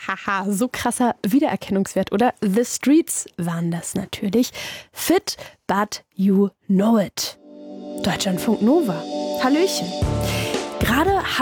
Haha, so krasser Wiedererkennungswert, oder? The Streets waren das natürlich. Fit, but you know it. Deutschlandfunk Nova. Hallöchen. Gerade